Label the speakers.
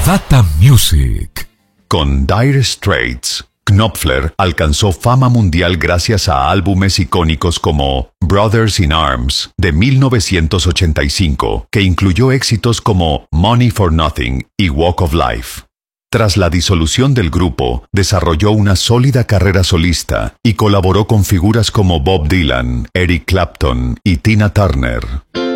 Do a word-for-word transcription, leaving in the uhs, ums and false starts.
Speaker 1: Data Music.
Speaker 2: Con Dire Straits, Knopfler alcanzó fama mundial gracias a álbumes icónicos como Brothers in Arms, de mil novecientos ochenta y cinco, que incluyó éxitos como Money for Nothing y Walk of Life. Tras la disolución del grupo, desarrolló una sólida carrera solista y colaboró con figuras como Bob Dylan, Eric Clapton y Tina Turner.